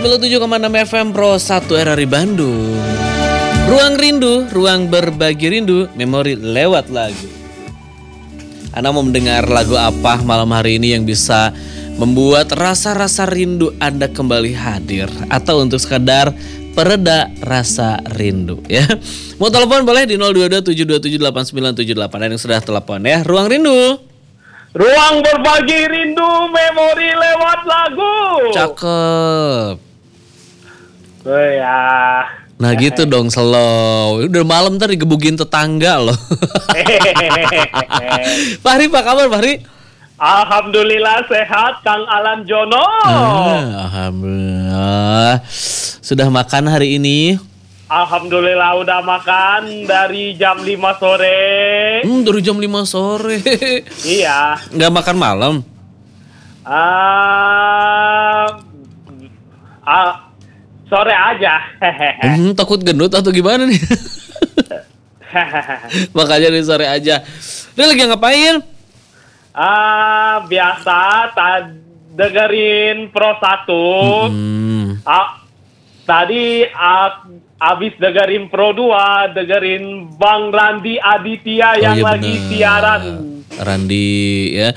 97,6 FM Pro 1 RRI Bandung. Ruang rindu, ruang berbagi rindu, memori lewat lagu. Anda mau mendengar lagu apa malam hari ini yang bisa membuat rasa-rasa rindu Anda kembali hadir, atau untuk sekedar pereda rasa rindu ya. Mau telepon boleh di 022-727-8978. Ada yang sudah telepon ya. Ruang rindu, ruang berbagi rindu, memori lewat lagu. cakep. Oh ya. Nah gitu dong, slow. Udah malam ntar digebukin tetangga loh. Fahri, apa kabar Fahri? Alhamdulillah sehat, Kang Alan Jono. Alhamdulillah. Sudah makan hari ini? Alhamdulillah udah makan dari jam 5 sore. Dari jam 5 sore. Iya. Nggak makan malam? Sore aja. Takut gendut atau gimana nih? Makanya di sore aja. Dia lagi ngapain? Biasa dengerin Pro 1. Tadi abis dengerin Pro 2, dengerin Bang Randi Aditya yang lagi bener. siaran. Randi ya.